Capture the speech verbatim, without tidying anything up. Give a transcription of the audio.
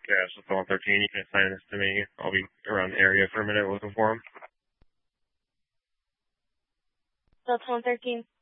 Yeah, it's just the one thirteen. You can assign this to me. I'll be around the area for a minute looking for him. Delta one thirteen.